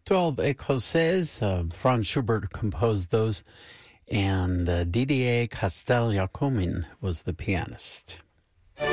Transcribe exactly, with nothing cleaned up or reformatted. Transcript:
twelve Écossaises, uh, Franz Schubert composed those, and uh, Didier Castel-Jacquemin was the pianist.